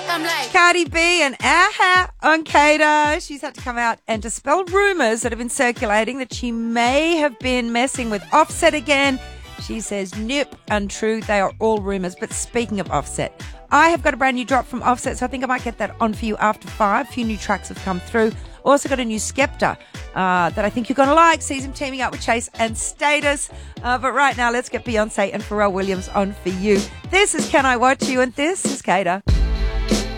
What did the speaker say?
I'm like Cardi B and Aha on Kato. She's had to come out and dispel rumours that have been circulating that she may have been messing with Offset again. She says, nope, untrue. They are all rumours. But speaking of Offset, I have got a brand new drop from Offset, so I think I might get that on for you after 5. A few new tracks have come through. Also got a new Skepta that I think you're going to like. Sees him teaming up with Chase and Status. But right now, let's get Beyonce and Pharrell Williams on for you. This is Can I Watch You? And this is Kato.